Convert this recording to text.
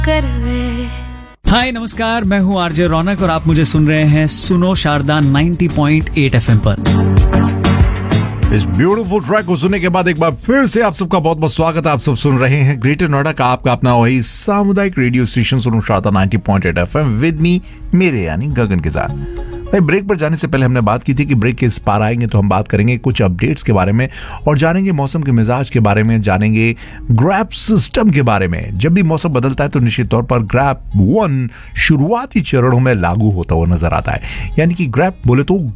हाय नमस्कार, मैं हूँ आरजे रौनक और आप मुझे सुन रहे हैं सुनो शारदा 90.8 एफएम पर। इस ब्यूटीफुल ट्रैक को सुनने के बाद एक बार फिर से आप सबका बहुत बहुत स्वागत है। आप सब सुन रहे हैं ग्रेटर नोएडा का आपका अपना वही सामुदायिक रेडियो स्टेशन सुनो शारदा 90.8 एफएम विद मी मेरे यानी गगन के साथ। भाई ब्रेक पर जाने से पहले हमने बात की थी कि ब्रेक के इस पार आएंगे तो हम बात करेंगे कुछ अपडेट्स के बारे में और जानेंगे मौसम के मिजाज के बारे में, जानेंगे ग्रैप सिस्टम के बारे में। जब भी मौसम बदलता है तो निश्चित तौर पर ग्रैप 1 शुरुआती चरणों में लागू होता हुआ नजर आता है। यानी कि ग्रैप बोले तो